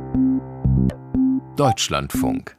Deutschlandfunk.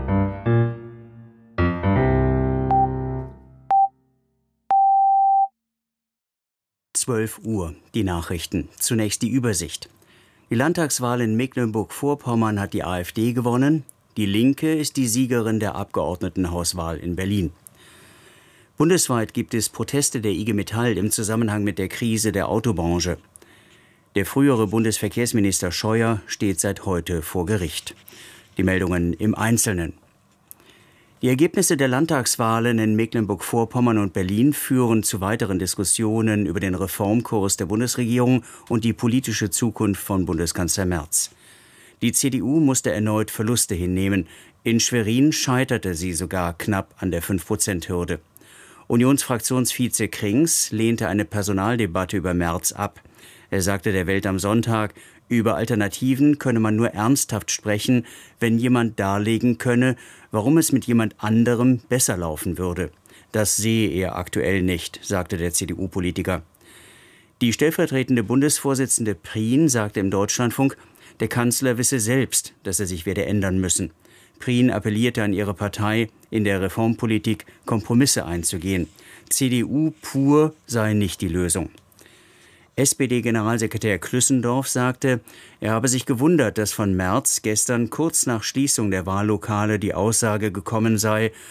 Uhr, die Nachrichten. Zunächst die Übersicht. Die Landtagswahl in Mecklenburg-Vorpommern hat die AfD gewonnen. Die Linke ist die Siegerin der Abgeordnetenhauswahl in Berlin. Bundesweit gibt es Proteste der IG Metall im Zusammenhang mit der Krise der Autobranche. Der frühere Bundesverkehrsminister Scheuer steht seit heute vor Gericht. Die Meldungen im Einzelnen. Die Ergebnisse der Landtagswahlen in Mecklenburg-Vorpommern und Berlin führen zu weiteren Diskussionen über den Reformkurs der Bundesregierung und die politische Zukunft von Bundeskanzler Merz. Die CDU musste erneut Verluste hinnehmen. In Schwerin scheiterte sie sogar knapp an der 5%-Hürde. Unionsfraktionsvize Krings lehnte eine Personaldebatte über Merz ab. Er sagte der Welt am Sonntag, über Alternativen könne man nur ernsthaft sprechen, wenn jemand darlegen könne, warum es mit jemand anderem besser laufen würde. Das sehe er aktuell nicht, sagte der CDU-Politiker. Die stellvertretende Bundesvorsitzende Prien sagte im Deutschlandfunk, der Kanzler wisse selbst, dass er sich werde ändern müssen. Prien appellierte an ihre Partei, in der Reformpolitik Kompromisse einzugehen. CDU pur sei nicht die Lösung. SPD-Generalsekretär Klüssendorf sagte, er habe sich gewundert, dass von Merz gestern kurz nach Schließung der Wahllokale die Aussage gekommen sei,